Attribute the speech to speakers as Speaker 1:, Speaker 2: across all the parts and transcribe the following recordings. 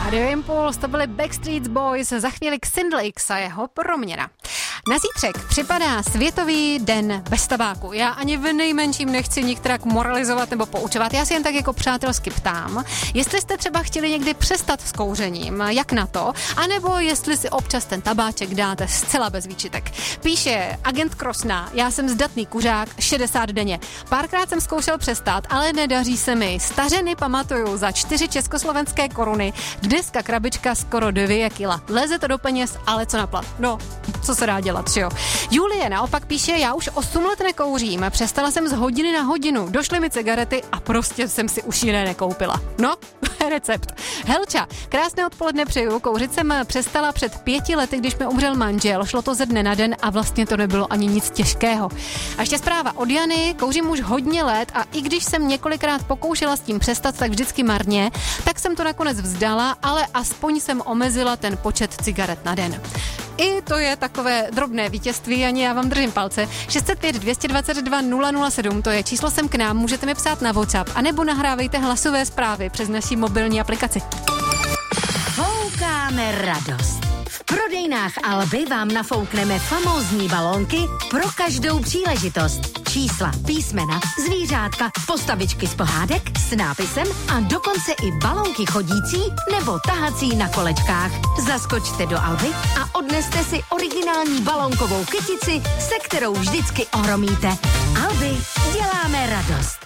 Speaker 1: Radio Impuls, to byly Backstreet Boys, za chvíli Xindl X a jeho Proměna. Na zítřek připadá Světový den bez tabáku. Já ani v nejmenším nechci nikterak moralizovat nebo poučovat. Já si jen tak jako přátelsky ptám, jestli jste třeba chtěli někdy přestat s kouřením, jak na to, anebo jestli si občas ten tabáček dáte zcela bez výčitek. Píše agent Krosna, já jsem zdatný kuřák, 60 denně. Párkrát jsem zkoušel přestat, ale nedaří se mi. Stařeny pamatuju za 4 československé koruny, dneska krabička skoro 2 kila. Leze to do peněz, ale co na plat? No, co se dá dělat, že jo? Julie naopak píše, já už 8 let nekouřím, přestala jsem z hodiny na hodinu, došly mi cigarety a prostě jsem si už jiné nekoupila. No, recept. Helča, krásné odpoledne přeju, kouřit jsem přestala před 5 lety, když mi umřel manžel, šlo to ze dne na den a vlastně to nebylo ani nic těžkého. A ještě zpráva od Jany, kouřím už hodně let a i když jsem několikrát pokoušela s tím přestat, tak vždycky marně, tak jsem to nakonec vzdala, ale aspoň jsem omezila ten počet cigaret na den. I to je takové drobné vítězství, ani já vám držím palce. 605 222 007, to je číslo sem k nám, můžete mi psát na WhatsApp, anebo nahrávejte hlasové zprávy přes naši mobilní aplikaci.
Speaker 2: Foukáme radost. V prodejnách Alby vám nafoukneme famózní balónky pro každou příležitost. Čísla, písmena, zvířátka, postavičky z pohádek s nápisem a dokonce i balónky chodící nebo tahací na kolečkách. Zaskočte do Alby a odneste si originální balónkovou kytici, se kterou vždycky ohromíte. Alby, děláme radost.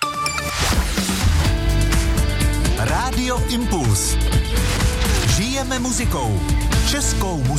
Speaker 3: Radio Impuls. Žijeme muzikou. Českou muzikou.